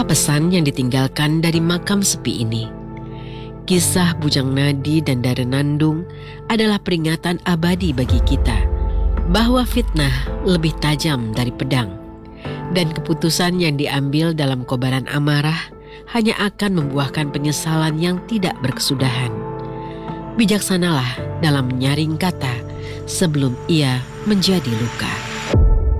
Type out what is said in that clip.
pesan yang ditinggalkan dari makam sepi ini? Kisah Bujang Nadi dan Dara Nandung adalah peringatan abadi bagi kita bahwa fitnah lebih tajam dari pedang, dan keputusan yang diambil dalam kobaran amarah hanya akan membuahkan penyesalan yang tidak berkesudahan. Bijaksanalah dalam menyaring kata sebelum ia menjadi luka.